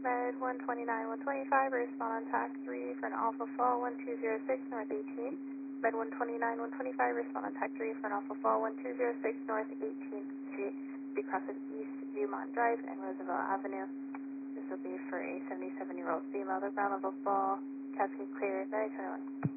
Med 129-125, respond on TAC 3 for an Alpha Fall 1206 North 18th. Med 129-125, respond on TAC 3 for an Alpha Fall 1206 North 18th Street. Be crosses East Viewmont Drive and Roosevelt Avenue. This will be for a 77-year-old female. The ground level fall, cascade clear, 921.